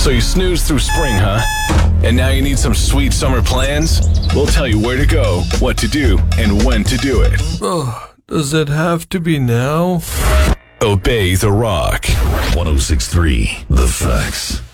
So you snoozed through spring, huh? And now you need some sweet summer plans? We'll tell you where to go, what to do, and when to do it. Oh, does it have to be now? Obey the Rock. 106.3 The Facts.